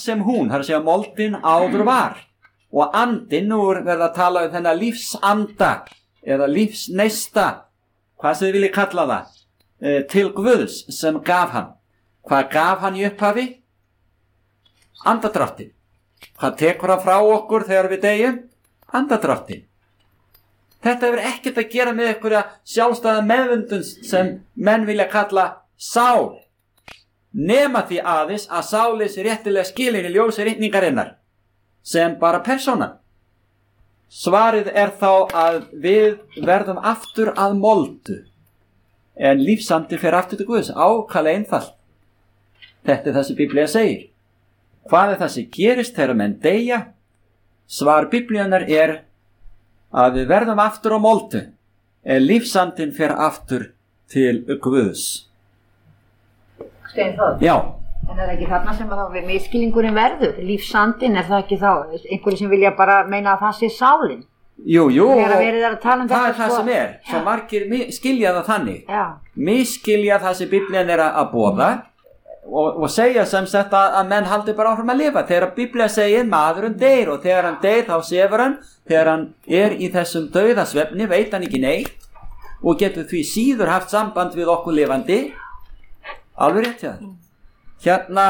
sem hún, það er að segja moldin áður var. Og andinn, nú verða að tala þennan lífsanda eða lífsneista, hvað sem þið viljið kalla það, til Guðs sem gaf hann. Hvað gaf hann í upphafi? Andadráttinn. Hvað tekur hann frá okkur þegar við deyjum? Andadráttinn. Þetta hefur ekkert að gera með einhverja sjálfstæða meðvundun sem menn vilja kalla sál. Nema því aðeins að sális réttilega skilin í ljósi ritningarinnar sem bara persóna. Svarið er þá að við verðum aftur að moldu. En lífsandi fer aftur til Guðs, ákaflega einfalt. Þetta er það sem Biblía segir. Hvað er það sem gerist þegar menn deyja? Svar Biblíunnar er að við verðum aftur á moldu, en lífsandinn fer aftur til Guðs. Stein það? Já. En er það ekki þarna sem að þá við miskilningurinn verður? Lífsandinn, er það ekki þá einhverju sem vilja bara meina að það sé sálin? Jú, Þegar verið að tala um það þetta, er það sem er. Svo margir skilja það þannig. Já. Misskilja það sem Biblían er að boða og segja sem sagt að menn haldi bara áfram að lifa. Þegar Biblía segir maðurinn deyr og þegar hann deyr þá sefur hann. Þegar hann er í þessum dauðasvefni veit hann ekki neitt og getur því síður haft samband við okkur lifandi. Alveg rétt hjá það. Hérna,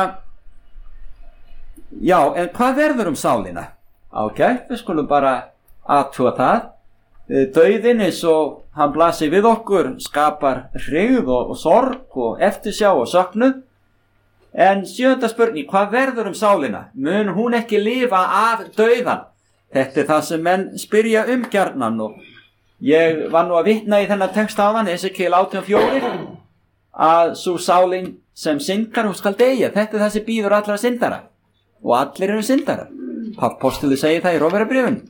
já, en hvað verður sálina? Ok, við skulum bara athuga það. Dauðinn eins og hann blasir við okkur skapar hryggð og sorg og eftirsjá og söknuð. En 7. spurning, hvað verður sálina? Mun hún ekki lifa af dauðan? Þetta er það sem menn spyrja gjarnan og ég var nú að vitna í þennan text áðan, Esekiel 18:4, að sú sálin sem syndgar, hún skal deyja. Þetta er það sem býður allra syndara og allir eru syndara. Páll segir það í Rómverjabréfinu.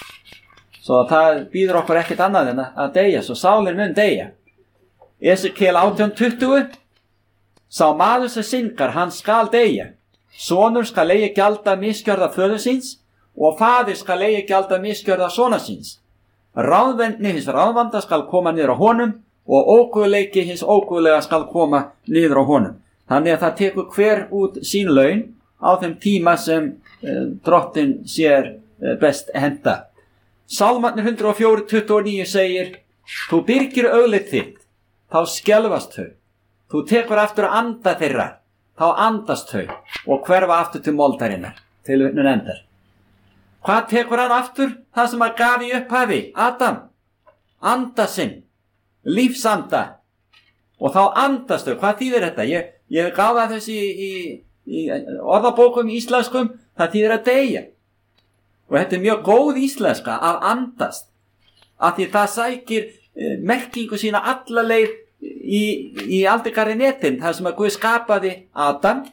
Svo það býður okkur ekkert annað en að deyja, svo sálin mun deyja. Esekiel 18:20, sá maður sem syndgar, hann skal deyja. Sonur skal eigi gjalda misgjörða föður síns og faðir skal eigi gjalda misgjörða sonar síns. Ráðvendni hins ráðvanda skal koma niður á honum og óguðleiki hins óguðlega skal koma niður á honum. Þannig að það tekur hver út sín laun á þeim tíma sem drottinn sér best henta. Sálmarnir 104:29 segir: þú byrgir augleit þitt, þá skelfast þau. Þú tekur aftur að anda þeirra, þá andast þau og hverfa aftur til moldarinnar. Tilvitnun endar. Hvað tekur hann aftur? Það sem hann gaf í upphafi, Adam. Anda sinn, lífsanda. Og þá andast þau. Hvað þýðir þetta? Ég gaf það þessi í orðabókum íslenskum, það þýðir að deyja. Og þetta er mjög góð íslenska að andast. Af því það sækir merkingu sína alla leið í aldrei netin, þar sem að Guð skapaði Adam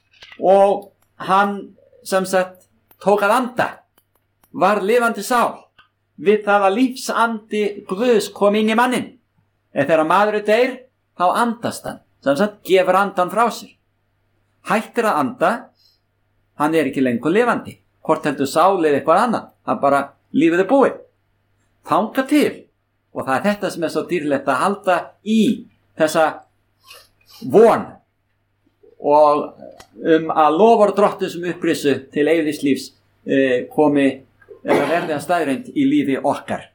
og hann sem sagt tók að anda, var lifandi sál við það að lífsandi Guðs kom inn í mannin. En þegar maður deyr, þá andast hann, sem sagt gefur andan frá sér. Hættir að anda, hann er ekki lengur lifandi, hvort heldur sál eða eitthvað annað, hann bara lífið er búið. Þangað til. Og það er þetta sem er svo dýrlegt að halda í þessa von og að lofar drottins sem upprisu til eilífs lífs komi eða verði að staðreynd í lífi okkar.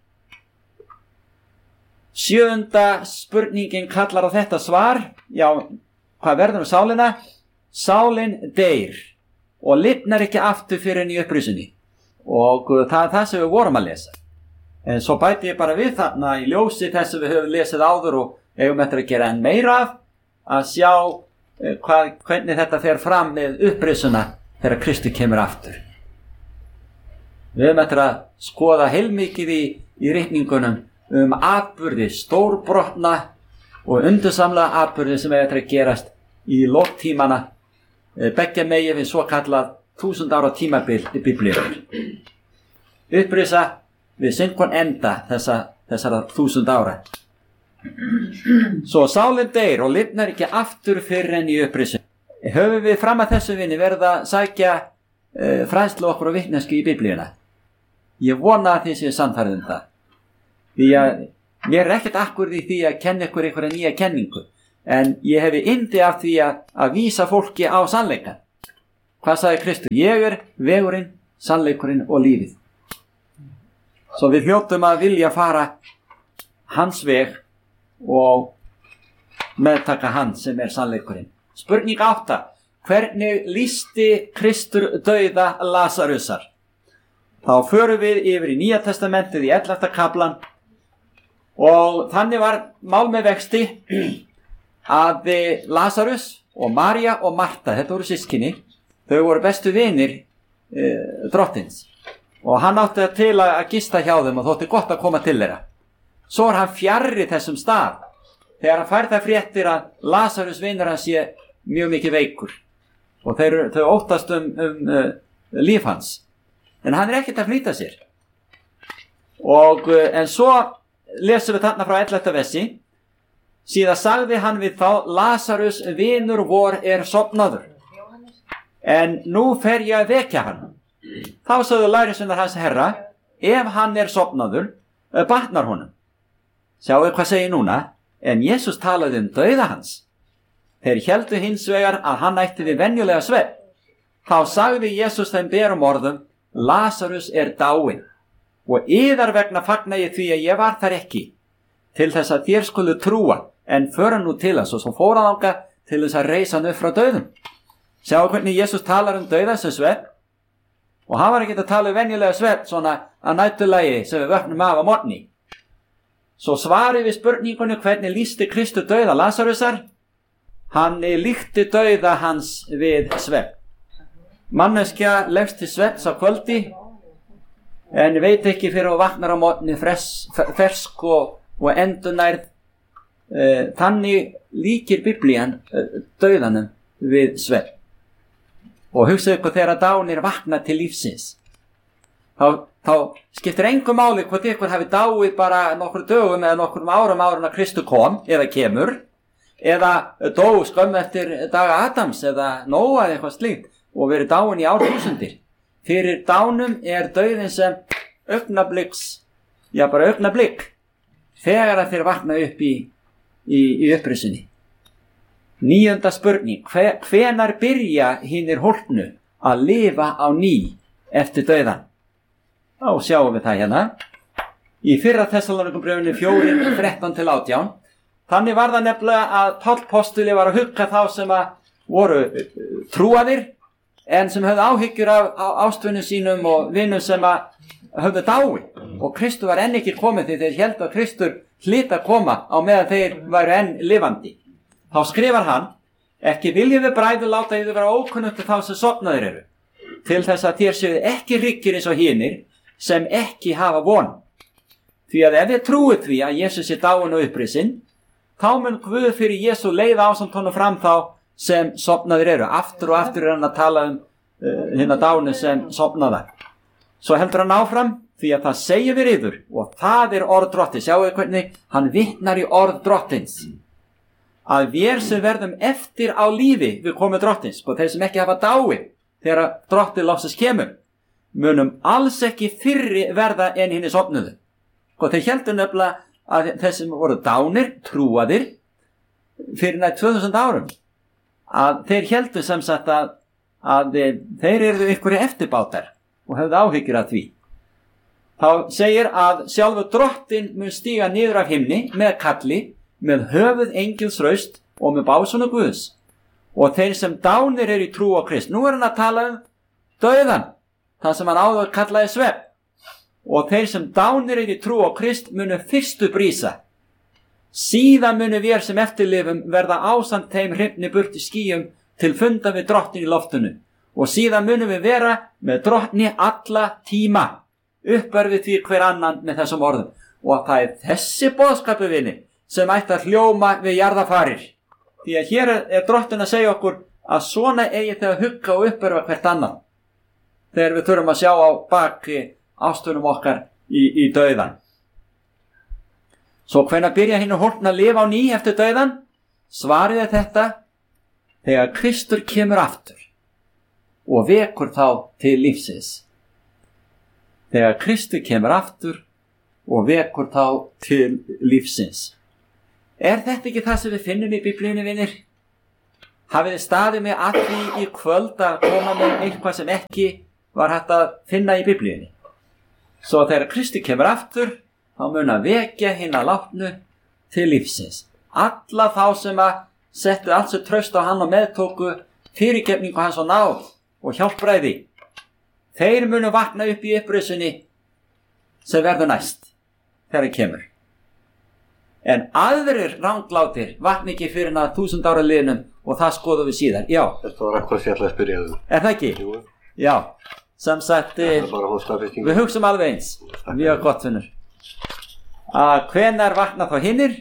7. spurningin kallar á þetta svar. Já, hvað verður sálina? Sálin deyr og lifnar ekki aftur fyrir í upprisunni. Og það er það sem við vorum að lesa. En svo bæti ég bara við þarna í ljósi þess að við höfum lesið áður og eigum eftir að gera enn meira af, að sjá hvernig þetta fer fram með upprisuna þegar Kristur kemur aftur. Við höfum eftir að skoða heilmikið í ritningunum atburði, stórbrotna og undursamlega atburði sem er eftir að gerast í loktímana, beggja megin við svo kallað 1000 ára tímabil í Biblíunnar. Upprisa við syndkon enda þessara 1000 ára. Svo sálin deyr og lifnar ekki aftur fyrr en í upprisu. Höfum við fram að þessu vinni verið að sækja fræðslu okkur og vitneskju í Biblíuna? Ég vona að þið séu sannfærið það. Því að mér er ekkert akkur í því að kenna ykkur einhverja nýja kenningu, en ég hefi yndi af því að vísa fólki á sannleikann. Hvað sagði Kristur? Ég vegurinn, sannleikurinn og lífið. Svo við hljótum að vilja fara hans veg og meðtaka hann sem sannleikurinn. Spurning 8. Hvernig lýsti Kristur dauða Lasarusar? Þá förum við yfir í Nýja testamentið í 11. kaflan og þannig var mál með vexti að Lasarus og María og Marta, þetta voru systkini, þau voru bestu vinir drottins og hann átti til að gista hjá þeim og þótti gott að koma til þeirra. Svo hann fjarri þessum stað þegar hann fær það fréttir að Lasarus vinur hans sé mjög mikið veikur og þau óttast líf hans. En hann ekkert að flýta sér. En svo lesum við þarna frá 11. versi. Síðan sagði hann við þá, Lasarus vinur vor sofnaður. En nú fer ég að vekja hann. Þá sagði lærisveinar hans, Herra, ef hann sofnaður, batnar honum. Sjáu hvað segir núna, en Jesús talaði dauða hans. Þeir héldu hins vegar að hann ætti við venjulega svefn. Þá sagði Jesús þeim berum orðum, Lasarus dáinn og yðar vegna fagna ég því að ég var þar ekki til þess að þér skulu trúa, en föra nú til hans og svo fór hann þangað til þess að reisa hann upp frá dauðum. Sjáu hvernig Jesús talar dauða sem svefn og hann var ekki að tala venjulega svefn svona að næturlagi sem við vöknum af á morgni. Svo svarið við spurningunni hvernig lýsti Kristur dauða Lasarusar? Hann líkti dauða hans við svefn. Manneskja leggst til svefns á kvöldi en veit ekki fyrir að vaknar á morgni fersk og endurnærð. Þannig líkir Biblían dauðanum við svefn. Og hugsaðu ykkur þegar dánir vakna til lífsins. Þá skiptir engu máli hvort ykkur hafi dáið bara nokkur dögum eða nokkur árum að Kristur kom eða kemur eða dó skömmu eftir daga Adams eða Nóa eða eitthvað slíkt og verið dáin í árþúsundir. Fyrir dánum dauðin sem augnablik þegar þeir vakna upp í upprisunni. 9. spurning. Hvenær byrja hinir hólpnu að lifa á ný eftir dauðan? Þá sjáum við það hérna. Í 1. Tessalónikubréfinu 4:13-18. Þannig var það nefnilega að Páll postuli var að hugga þá sem voru trúaðir en sem höfðu áhyggjur af ástvinum sínum og vinum sem höfðu dáið og Kristur var enn ekki komið því þeir héldu að Kristur hlyti að koma á meðan þeir væru enn lifandi. Þá skrifar hann, ekki viljum við bræður láta yfir vera ókunnugt þá sem sofnaðir eru, til þess að þér séu ekki ríkir eins og hinir sem ekki hafa von. Því að ef þið trúið því að Jesús dáinn og upprisinn, þá mun Guð fyrir Jesú leiða ásamt honum fram þá sem sofnaðir eru. Aftur og aftur hann að tala hina dánu sem sofnaða. Svo heldur hann áfram, því að það segir við yður og það orð drottins. Sjáu hvernig hann vitnar í orð drottins. Að við sem verðum eftir á lífi við komum drottins, og þeir sem ekki hafa dáið þegar drottið loksins kemur, munum alls ekki fyrri verða en hinni sofnuðu. Og þeir heldur nefnilega að þeir sem voru dánir, trúaðir, fyrir nær 2000 árum, að þeir heldur sem sagt að þeir eru ykkur eftirbátar og hefðu áhyggjur af því. Þá segir að sjálfur drottinn mun stíga niður af himni með kalli, með höfuð engilsraust og með básunu Guðs. Og þeir sem dánir eru í trú á Krist. Nú hann að tala dauðan, það sem hann áður kallaði svefn. Og þeir sem dánir eru í trú á Krist munu fyrstu brísa. Síðan munu við sem eftirlifum verða ásamt þeim hrifni burt í skýjum til funda við drottin í loftinu. Og síðan munum við vera með drottni alla tíma. Uppverfið því hver annan með þessum orðum. Og það þessi boðskapu vini sem ætti að hljóma við jarðafarir. Því að hér drottin að segja okkur að svona eigi þau að hugga og uppverfa hvert annan. Þegar við þurfum að sjá á baki ástunum okkar í dauðan. Svo hvenær byrja hinn hólpna að lifa á ný eftir dauðan? Svarið þetta þegar Kristur kemur aftur og vekur þá til lífsins. Þegar Kristur kemur aftur og vekur þá til lífsins. Þetta ekki það sem við finnum í Biblíunni, vinir? hafið þið staðið mig að því í kvöld að koma með eitthvað sem ekki var hægt að finna í Biblíunni. Svo þegar Kristi kemur aftur, þá mun að vekja hina látnu til lífsins. Alla þá sem að settu allt sem traust á hann og meðtóku fyrirgefningu hans og náð og hjálpræði. Þeir munu vakna upp í upprisunni sem verður næst þegar það kemur. En aðrir ranglátir vakna ekki fyrir 1000 ára liðnum og það skoðum við síðan. Já. Þetta var eitthvað sem ég ætlaði að spyrja þau. Er það ekki? Jú. Já. Sem sagt, við hugsum alveg eins. Mjög gott, Finnur. Hvenær vakna þá hinnir?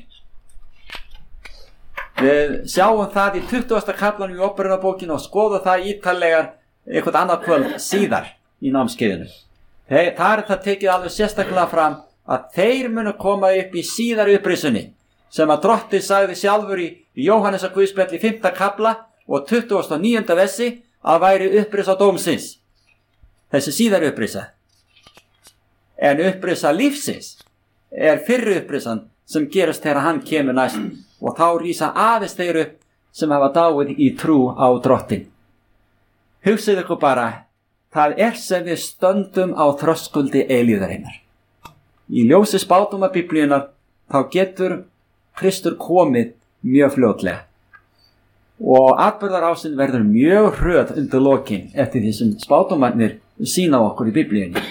Við sjáum það í 20. kaflanum í Óperunarbókinu og skoðum það ítarlegar eitthvað annað kvöld síðar í námskeiðinu. Það er það tekið alveg sérstaklega fram að þeir munu koma upp í síðari upprisunni sem að Drottinn sagði sjálfur í Jóhannesar Guðspjalli 5. kafla og 29. versi að væri upprisa dómsins. Þessi síðari upprisa. En upprisa lífsins er fyrri upprisan sem gerast þegar hann kemur næst og þá rísa aðeins þeir upp sem hafa dáið í trú á Drottinn. Hugsið ykkur bara, það er sem við stöndum á þröskuldi eilíðarinnar. Í ljósi spádóma Biblíunnar þá getur Kristur komið mjög fljótlega og atburðarásin verður mjög hröð undir lokin eftir því sem spádómarnir sýna okkur í Biblíunni.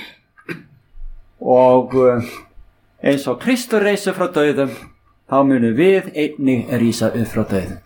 Og eins og Kristur reisur frá dauðum, þá munum við einnig rísa upp frá dauðum.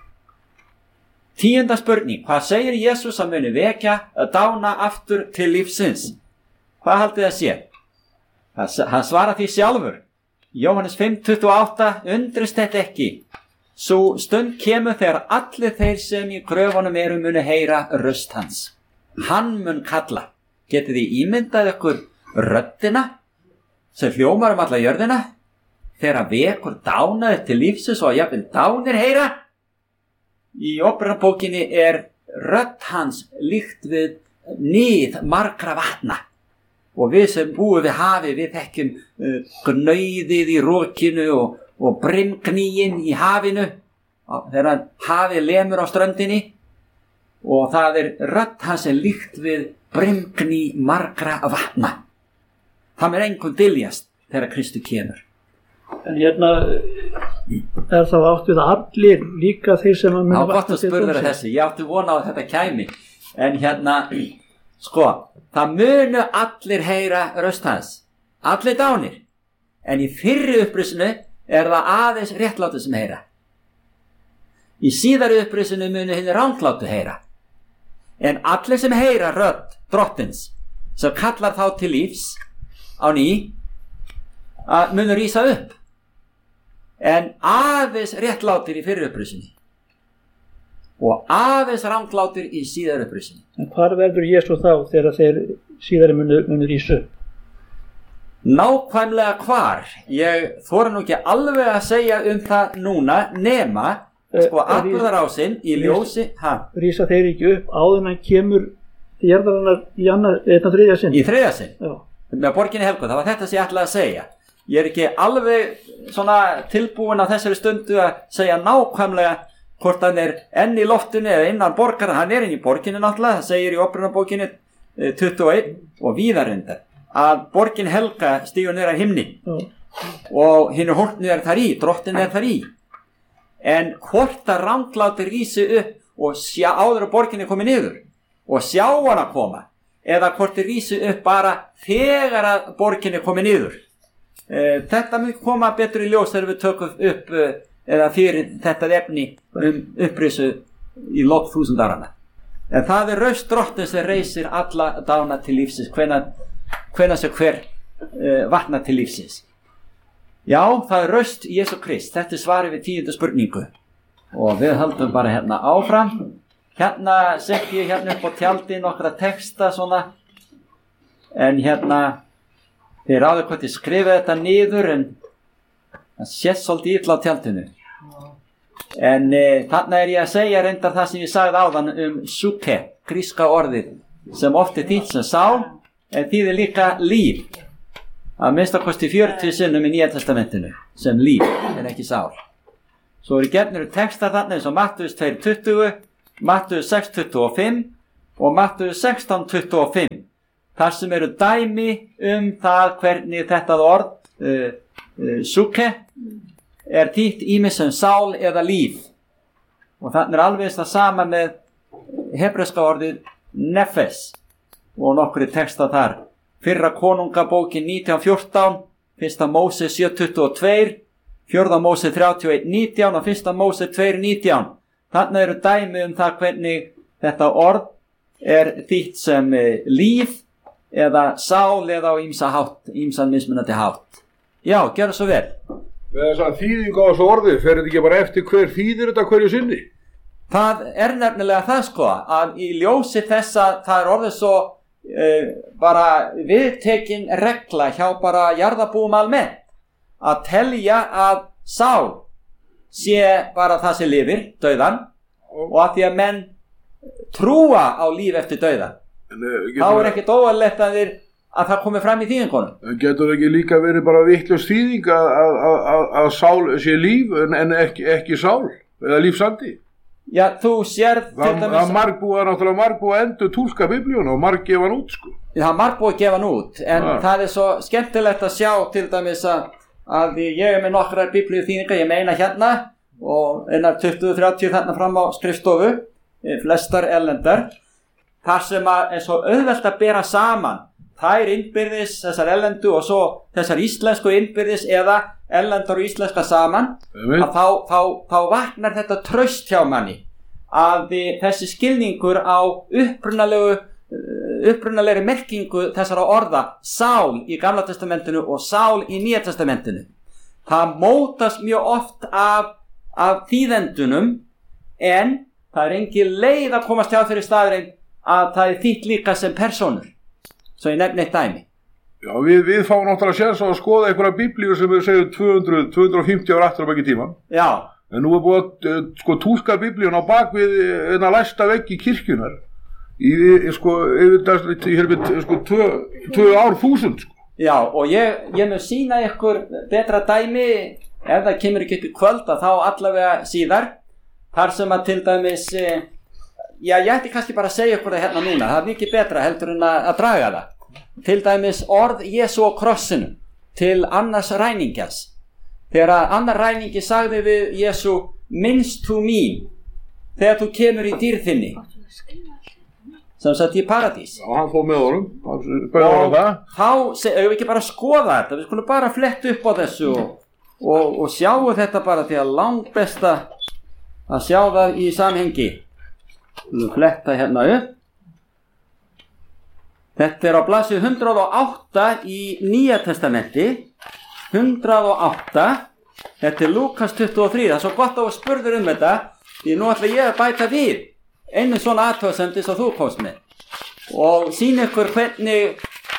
10. spurning, hvað segir Jesús að muni vekja að dána aftur til lífsins? Hvað haldið það sé? Hann svarar því sjálfur. Jóhannes 5:28, undrist þetta ekki. Sú stund kemur þegar allir þeir sem í gröfunum eru muni heyra röst hans. Hann mun kalla. Getið þið ímyndað ykkur röddina sem hljómar alla jörðina þegar vekur dánaðir til lífsins og jafnvel dánir heyra? Í Óperunarbókinni er rödd hans líkt við nið margra vatna. Og við sem búum við hafi, við þekkjum gnauðið í rokinu og brimknýin í hafinu þegar hafið lemur á ströndinni og það er rödd hans sem líkt við brimkný margra vatna. Það mun engum dyljast þegar Kristur kemur. En hérna er þá átt við allir líka þeir sem að muni vakna til dómsins. Þessi, ég átti vona á að þetta kæmi. En hérna, sko, það munu allir heyra röst hans. Allir dánir. En í fyrri upprisinu er það aðeins réttlátu sem heyra. Í síðari upprisinu munu hinn ranglátu heyra. En allir sem heyra rödd Drottins sem kallar þá til lífs á ný að munu rísa upp. En aðeins réttlátir í fyrri upprisinu og aðeins ranglátir í síðari upprisinu. En hvar verður Jesús þá þegar þeir síðari munu rísa upp? Nákvæmlega hvar? Ég þori nú ekki alveg að segja það núna nema sko atburðarásinn í ljósi rísa þeir ekki upp áður en hann kemur til jarðarinnar í þriðja sinn? Í þriðja sinn? Já. Með borginni Helgu, það var þetta sem ég ætlaði að segja. Ég er ekki alveg svona tilbúin á þessari stundu að segja nákvæmlega hvort hann er enn í loftinu eða innan borgar. Hann er inn í borginni náttúrulega, það segir í Óperunarbókinni 21 og víðar undir að borgin Helga stígur niður af himni og hinu hólknu er þar í, Drottin er þar í. En hvort að ranglátir rísi upp og sjá áður að borginni komi niður og sjá hana koma eða hvort þið rísi upp bara þegar að borginni komi niður. Þetta mun koma betur í ljós þegar við tökum upp eða fyrir þetta efni upprisu í lok 1000 áranna. En það er röst Drottins sem reisir alla dána til lífsins, hvenær sem hver vakna til lífsins. Já, það er röst Jesú Krist. Þetta er svarið við 10. spurningu og við höldum bara hérna áfram. Hérna setti ég hérna upp á tjaldi nokkra texta svona en hérna þið ráðu hvort ég skrifa þetta niður en það sést svolítið illa á tjaldinu. En þarna er ég að segja reyndar það sem ég sagði áðan suke, gríska orðið sem oft er þýtt sem sál en þýðir líka líf. Að minnstakosti 40 sinnum í Nýja testamentinu sem líf en ekki sál. Svo eru gefnir textar þarna eins og Mattheus 2:20, Mattheus 6:25 og Mattheus 16:25, þar sem eru dæmi það hvernig þetta orð suke þýtt ýmist sem sál eða líf. Og þannig alveg það sama með hebreska orðið nefes og nokkri texta þar. Fyrra konungabókin 19:14, fyrsta Móse 7:22, fjórða Móse 31:19 og fyrsta Móse 2:19. Þannig eru dæmi það hvernig þetta orð þýtt sem líf eða sál eða á ýmsan mismunandi hátt. Já, gjörðu svo vel. Með þess að þýðingu á þessu orði, fer þetta ekki bara eftir hver þýðir þetta hverju sinni? Það nefnilega það sko, að í ljósi þess að það orðið svo bara viðtekin regla hjá bara jarðarbúum almennt að telja að sál sé bara það sem lifir, dauðan, og að því að menn trúa á líf eftir dauðan. Þá ekkert óvarlegt að það komi fram í þýðingunum. Getur ekki líka verið bara vitlaus þýðing að sál sé líf en ekki sál eða lífsandi? Já, þú sérð til dæmis... Það náttúrulega margbúið að endur túlka biblíuna og marg gefa hann út sko. Það er margbúið að gefa hann út, en það svo skemmtilegt að sjá til dæmis að ég með nokkrar biblíu þýðingar, ég meina hérna og einar 20-30 þarna fram á skrifstofu, flestar erlendar, þar sem svo auðvelt að bera saman þær innbyrðis, þessar erlendu og svo þessar íslensku innbyrðis eða erlendar og íslenska saman, að þá vaknar þetta traust hjá manni að þessi skilningur á upprunalegri merkingu þessara orða sál í Gamla testamentinu og sál í Nýja testamentinu. Það mótast mjög oft af þýðendunum, en það engin leið að komast hjá fyrir staðrein að það þýtt líka sem persónur. Svo ég nefni eitt dæmi. Já, við fáum náttúrulega séns á að skoða einhverja biblíu sem við segjum 250 ára aftur á baki tíman. Já. En nú búið að túlka biblíun á bakvið en að læsta veggi kirkjunar í 2 ár. Já, og ég mun sýna ykkur betra dæmi ef það kemur ekki upp í kvöld að þá allavega síðar, þar sem að til dæmis ég ætti kannski bara að segja ykkur það hérna núna, það mikið betra heldur en að draga það. Til dæmis orð Jesú á krossinu til annars ræningjans. Þegar annar ræningi sagði við Jesú, minnst þú mín þegar þú kemur í dýrð þinni, sem sagt í paradís. Já, hann fór með honum. Og þá eigum við ekki bara að skoða þetta, við skulum bara fletta upp á þessu og sjáu þetta bara því að langbesta að sjá það í samhengi. Við fletta hérna upp. Þetta á blaðsíðu 108 í Nýja testamenti. 108. Þetta Lúkas 23. Það svo gott að þú spurður þetta, því nú ætla ég að bæta við einu svona athugasemdi sem þú komst með og sýna ykkur hvernig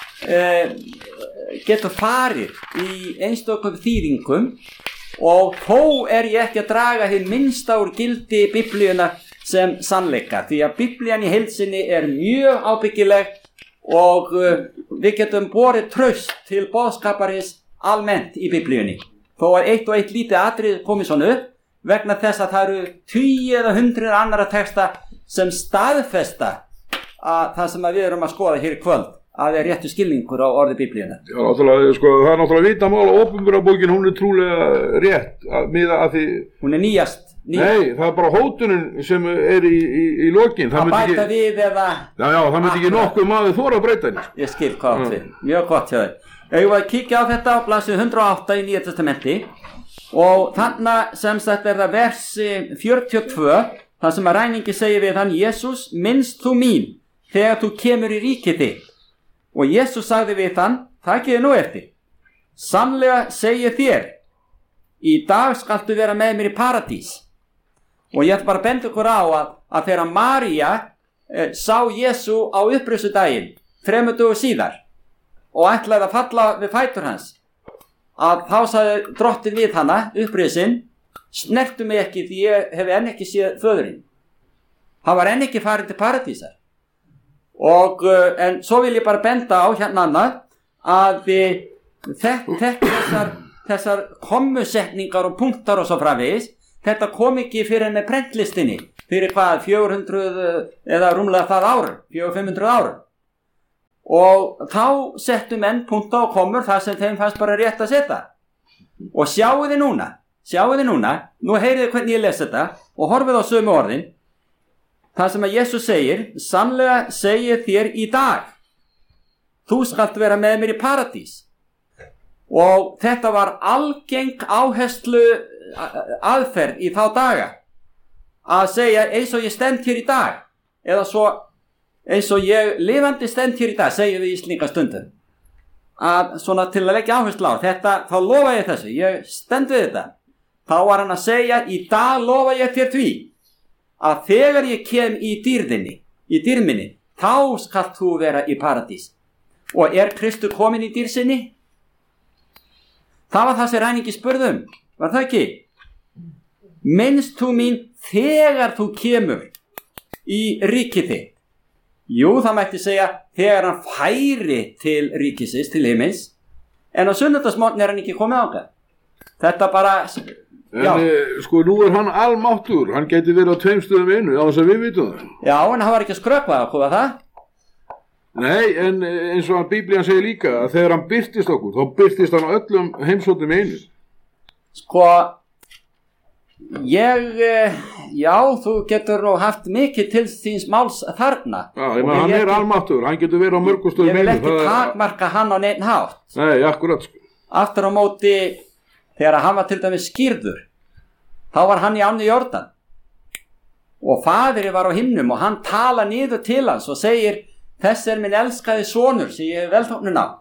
getur farið í einstökum þýðingum, og þó ég ekki að draga hið minnsta úr gildi biblíuna sem sannleika, því að biblían í heild sinni mjög ábyggileg og við getum borið traust til boðskaparins almennt í biblíunni, þó eitt og eitt lítið atrið komið svona upp vegna þess að það eru 10 eða 100 annara texta sem staðfesta að það sem við erum að skoða hér í kvöld að réttu skilningur á orði biblíuna. Já, náttúrulega, það er náttúrulega vitamál og opinberabókin, hún trúlega rétt miða að því... Hún nýjast. Nei, það er bara hótunin sem í lokin. Það bæta við eða... Já, það myndi ekki nokkuð maður þóra að breyta henni. Ég skil hvað við. Mjög gott hjá þér. Ég var að kíkja á þetta á blaðsíðu 108 í Nýja testamenti og þarna sem sagt það vers 42, þar sem að ræningi segir við hann, Jesús, minnst þú mín þegar þú kemur í ríkið þitt. Og Jesús sagði við hann, takiði nú eftir. Sannlega segi þér, í dag skaltu vera með mér í paradís. Og ég ætla bara að benda ykkur á að þegar María sá Jesú á uppreisudaginn 3 dögum síðar og ætlaði að falla við fætur hans, að þá sagði drottin við hana, upprisinn, snertu mig ekki því ég hef enn ekki séð föðurinn. Hann var enn ekki farin til paradísar. Og en svo vil ég bara benda á hérna annað að þessar kommusetningar og punktar og svo framvegis, þetta kom ekki fyrir með prentlistinni fyrir hvað, 400 eða rúmlega það árum, 400-500 árum. Og þá settu menn punta og komur þar sem þeim fannst bara rétt að setja. Og sjáu þið núna, nú heyrið þið hvernig ég les þetta og horfið á sömu orðin. Það sem að Jesús segir, sannlega segir þér í dag, þú skalt vera með mér í paradís. Og þetta var algeng áherslu aðferð í þá daga að segja eins og ég stend hér í dag eða svo eins og ég lifandi stend hér í dag, segjum við í slíka stundum, að svona til að leggja áherslu á þetta, þá lofa ég þessu, ég stend við þetta. Þá var hann að segja, í dag lofa ég þér því að þegar ég kem í dýrminni, þá skalt þú vera í paradís. Og Kristur komin í dýr sinni? Það var það sem ræningi spurðum, var það ekki? Minnst þú mín þegar þú kemur í ríkið þitt? Jú, það mætti segja þegar hann færi til ríkisins, til himins, en á sunnudagsmorgni hann ekki komið ákað. Þetta bara, já. En sko, nú hann almáttur, hann geti verið á 2 stöðum einu, á þess að við vitum það. Já, en hann var ekki að skrökva að koma það. Nei, en eins og Biblían segir líka að þegar hann birtist okkur, þá birtist hann á öllum heimsóttum einu. Sko, já, þú getur nú haft mikið til þíns máls þarna. Já, hann almáttur, hann getur verið á mörgum stöðum einu. Ég vil ekki takmarka hann á neinn hátt. Nei, akkurat sko. Aftur á móti, þegar hann var til dæmis skírður, þá var hann í ánni Jórdan. Og faðirinn var á himnum og hann tala niður til hans og segir, þessi minn elskaði sonur sem ég velþóknun á.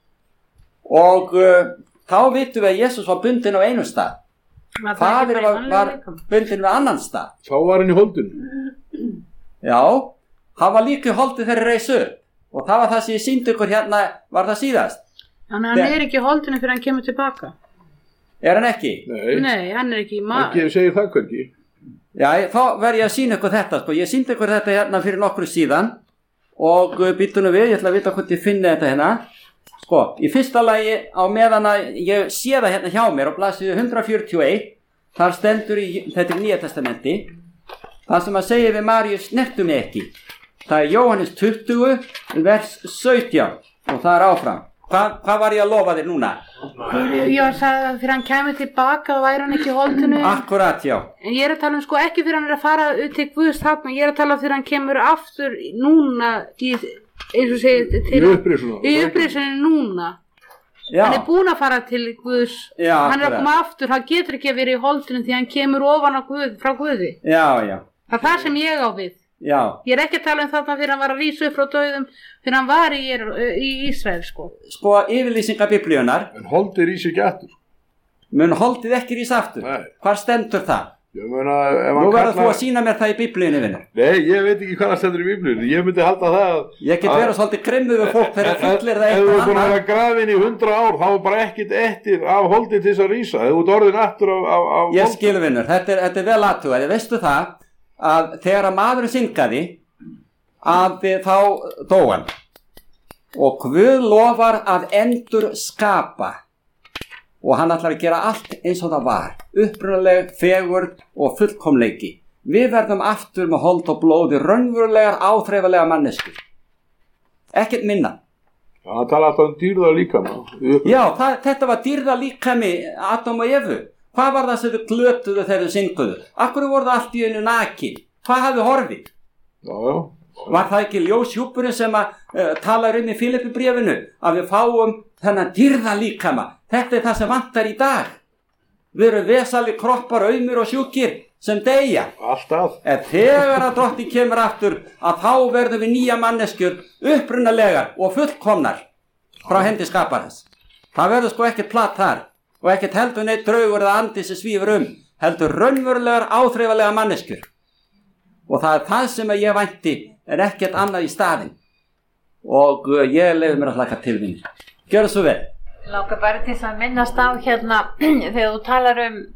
Og þá vitum við að Jesús var bundinn á einum stað. Faðirinn var bundinn við annan stað. Þá var hann í holdinu. Já, hann var líka í holdi þegar reis upp. Og það var það sem ég sýndi ykkur hérna, var það síðast. Þannig að hann ekki í holdinu fyrir hann kemur tilbaka. Hann ekki? Nei, hann ekki í maður. Ekki segir það hvernig. Já, þá verð ég að sýna ykkur þetta, sko. Ég sýndi ykkur þetta hérna fyrir nokkru síðan. Og býtum við, ég ætla að vita hvort ég finni þetta hérna. Sko, í fyrsta lagi á meðan að ég sé það hérna hjá mér á blaðsíðu 141, þar stendur þetta Nýja testamenti, það sem að segja við Maríu, snertu mig ekki. Það Jóhannes 20, vers 17 og það áfram. Hvað var ég að lofa þér núna? Ég var að sagði að fyrir hann kemur tilbaka og væri hann ekki í holdinu. Akkurat, já. En ég að tala sko ekki fyrir hann að fara til Guðs þarna, ég að tala fyrir hann kemur aftur núna eins og segir til í upprisunni núna. Já. Hann búinn að fara til Guðs, já, hann að koma aftur, hann getur ekki að vera í holdinu því hann kemur ofan á Guð, frá Guði. Já, já. Það sem ég á við. Já. Ég ekki að tala þarna fyrir hann var að rísa upp frá dauðum, fyrir hann var í Ísrael sko. Sko, yfirlýsingar Biblíunar. En holdið rísi ekki aftur. Mun holdið ekki rísa aftur? Nei. Hvar stendur það? Ég meina, nú verður þú að sína mér það í Biblíunni, vinur. Nei, ég veit ekki hvað það stendur í Biblíunni. Ég myndi halda það að... Ég get verið svolítið krimmuð við fólk þegar fullir það eitthvað annað. Ef þú búin að vera grafin í 100 ár, þá er bara ekkit eftir af holdið til þess að rísa. Ef þú ert orðin aftur af ég skilur, vinur. Þetta er vel athugað. Veistu það að þegar að maðurinn syngaði, að þá dó hann. Og Guð lofar að endur skapa. Og hann ætlar að gera allt eins og það var, upprunaleg, fegurð og fullkomleiki. Við verðum aftur með hold og blóði, raunverulegar, áþreifanlegar manneskur. Ekkert minna. Já, það tala alltaf um dýrða líkama. Já, þetta var dýrða líkami Adam og Evu. Hvað var það sem þau glötuðu þegar þau synguðu? Akkur voru það allt í einu nakin? Hvað hafði horfið? Já. Var það ekki ljóshjúpurinn sem að tala í Filippibréfinu að við fáum þennan dýrða líkama? Þetta er það sem vantar í dag. Við erum vesali kroppar, aumir og sjúkir sem deyja. Alltaf. En þegar að Drottinn kemur aftur að þá verðum við nýja manneskjur upprunalegar og fullkomnar frá hendi skaparans. Það verður sko ekkert platt þar og ekkert heldur neitt draugur eða andi sem svífur heldur raunverulegar áþreifanlegar manneskjur. Og það er það sem ég vænti en ekkert annað í staðinn. Og ég leyfi mér að hlakka til minni. Gjörðu svo vel. Langar bara til að minnast á hérna þegar þú talar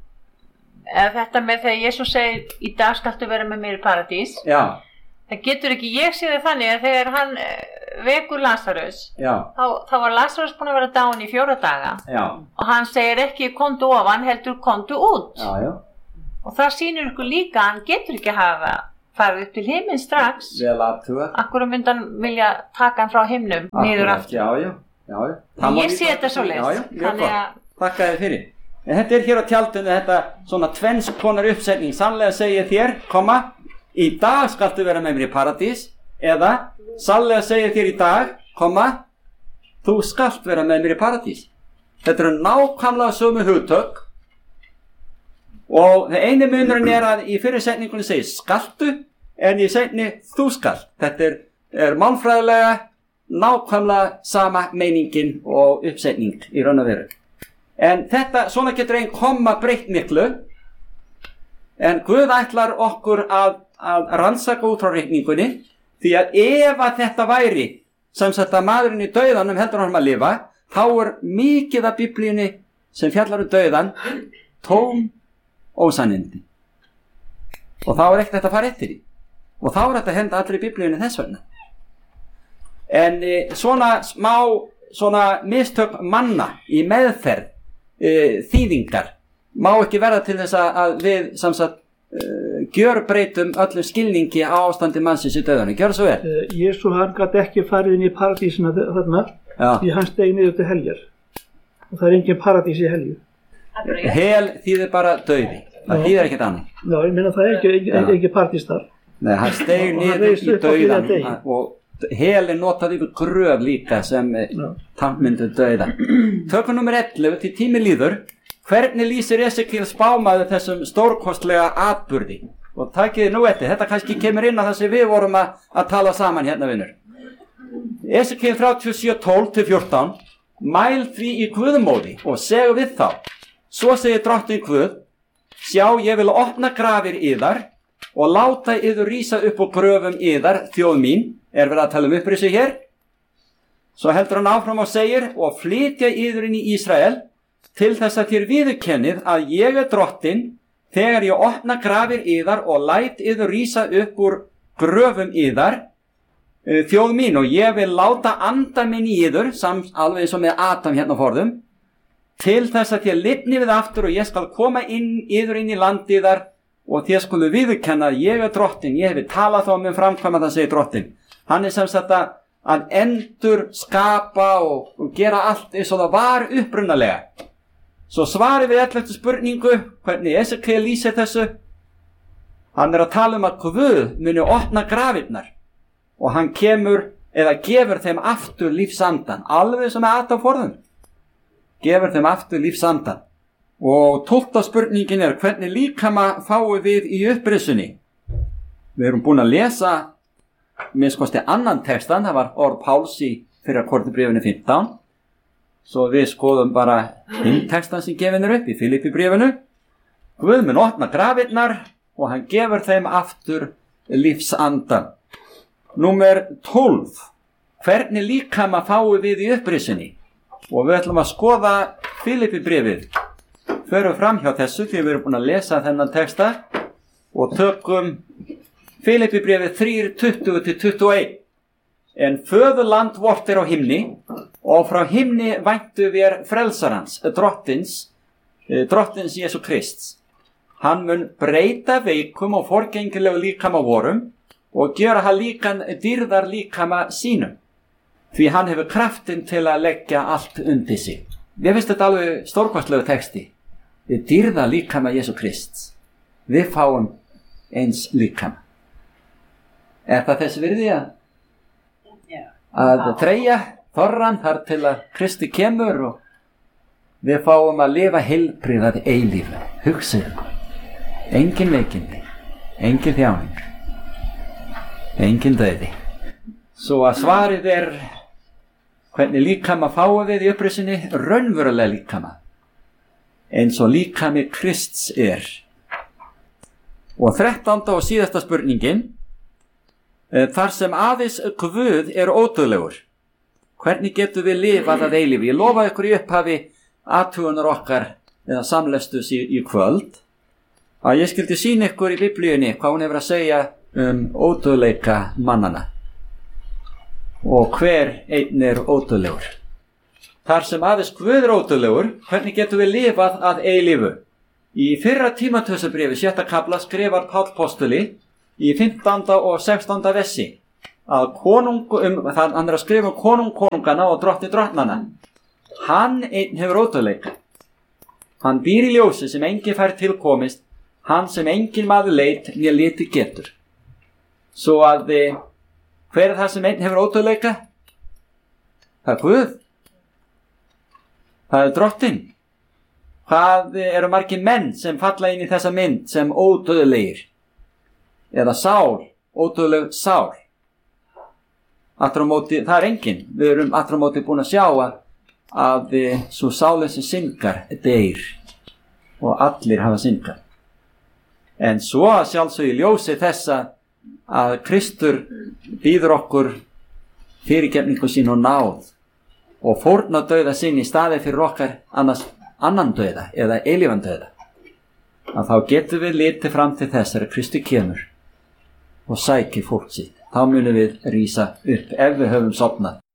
þetta með þegar Jesús segir í dag skaltu vera með mér í paradís. Já. Það getur ekki, ég sé það þannig að þegar hann vekur Lazarus, þá var Lazarus búinn að vera dáinn í 4 daga. Já. Og hann segir ekki komdu ofan, heldur komdu út. Já, já. Og það sýnir ykkur líka að hann getur ekki hafa farið upp til himinn strax. Vel athugað. Akkur myndi hann vilja taka hann frá himnum niður aftur. Já. Ég sé þetta svo leist. Þakka þér fyrir. En þetta hér á tjaldinu, þetta svona tvenns konar uppsetning. Sannlega segi ég þér, í dag skaltu vera með mér í paradís, eða sannlega segi ég þér í dag, þú skalt vera með mér í paradís. Þetta eru nákvæmlega sömu hugtök og það eini munurinn að í fyrir setningunni segir skaltu en í seinni þú skalt. Þetta er málfræðilega nákvæmlega sama meiningin og uppsetning í raun og veru. En þetta, svona getur einn komma breytt miklu, en Guð ætlar okkur að rannsaka út frá reikningunni, því að ef að þetta væri sem sagt að maðurinn í dauðanum heldur hann að lifa, þá mikið af Biblíunni sem fjallar dauðan tóm ósannindi. Og þá ekkert að fara eftir því. Og þá þetta að henda allir í Biblíunni þess vegna. En svona mistök manna í meðferð þýðingar má ekki verða til þess að við samsagt gjörbreytum öllum skilningi á ástandi mannsins í dauðanum. Gjör svo vel. Jesú hann gat ekki farið inn í paradísina þarna, því hann steig niður til heljar. Og það engin paradís í helju. Hel þýðir bara dauði. Það þýðir ekkert annað. Já, ég meina það ekki paradís þar. Nei, hann steig niður í dauðan og hel notað yfir gröf líka sem táknmyndu dauða. Tökum númer 11 til tími líður. Hvernig lýsir Esekiel spámaður þessum stórkostlega atburði? Og takiði nú eftir, þetta kannski kemur inn á það sem við vorum að tala saman hérna, vinnur. Esekiel 37:12-14 mæl því í Guðmóði og segu við þá. Svo segir drottinn Guð, sjá, ég vil opna grafir yðar og láta yður rísa upp úr gröfum yðar, þjóð mín. Verið að tala upprisu hér? Svo heldur hann áfram og segir, og flytja yður inn í Ísrael til þess að þér viðurkennið að ég drottinn þegar ég opna grafir yðar og læt yður rísa upp úr gröfum yðar, þjóð mín, og ég vil láta anda minn í yður, alveg eins og með Adam hérna forðum, til þess að þér lifni við aftur og ég skal koma yður inn í land yðar og þér skulu viðurkenna að ég drottinn, ég hefi talað þá með framkvæma það segir drottinn. Hann sem sagt að endur skapa og gera allt eins og það var upprunalega. Svo svarið við 11. spurningu, hvernig Esekiel lýsir þessu. Hann að tala að Guð muni opna grafirnar og hann kemur eða gefur þeim aftur lífsandan, alveg sem að Adam forðum. Gefur þeim aftur lífsandan. Og 12. spurningin hvernig líkama fáum við í upprisunni? Við erum búin að lesa minnst kosti annan textan, það var orð Páls í fyrra Korinthubréfinu 15. Svo við skoðum bara hinn textan sem gefinn upp í Filippibréfinu. Guð mun opna grafirnar og hann gefur þeim aftur lífsandan. Númer 12. Hvernig líkama fáum við í upprisunni? Og við ætlum að skoða Filippibréfið. Förum fram hjá þessu því við erum búin að lesa þennan texta og tökum Filippibréfið 3:20-21. En föðurland vort á himni og frá himni væntu við frelsarans, drottins Jésu Krists. Hann mun breyta veikum og forgengilegu líkama vorum og gjöra hann líkan dýrðar líkama sínum. Því hann hefur kraftin til að leggja allt undir sig. Ég finnst þetta alveg stórkostlegu texti. Við dýrða líkama Jésu Krists. Við fáum eins líkama. Það þess virði að þreyja þorran þar til að Kristi kemur og við fáum að lifa heilbrigðað eilífu. Hugsið, engin veikindi, engin þjáning, engin dauði. Svo að svarið hvernig líkama fáum við í upprisunni? Raunverulega líkama, eins og líkami Krists Og 13. og síðasta spurningin, þar sem aðeins Guð ódauðlegur, hvernig getum við lifað að eilífi? Ég lofa ykkur í upphafi athugunar okkar eða samlestus í kvöld að ég skildi sýna ykkur í Biblíunni hvað hún hefur að segja ódauðleika mannana og hver einn ódauðlegur. Þar sem aðeins Guð ódauðlegur, hvernig getum við lifað að eilífu? Í fyrra Tímóteusarbréfi 6. kafla skrifar Páll postuli í 15. og 16. versi að hann að skrifa konungana og drottnana. Hann einn hefur ótrúleika. Hann býr í ljósi sem enginn fær tilkomist, hann sem enginn maður leit né liti getur. Svo að hver það sem einn hefur ótrúleika? Það Guð. Það drottinn. Hvað eru margir menn sem falla inn í þessa mynd sem ódöðlegir? Eða sál, ódöðleg sál. Afturámóti, það enginn. Við erum afturámóti búin að sjá að svo sálinn sem syndgar deyr og allir hafa syndgað. En svo að sjálfsög í ljósi þessa að Kristur býður okkur fyrirgefningu sín og náð og fórna dauða sín í staði fyrir okkar annan dauða eða eilífan dauða, að þá getum við litið fram til þess að Kristi kemur og sækir fólk sitt. Þá munum við rísa upp ef við höfum sofnað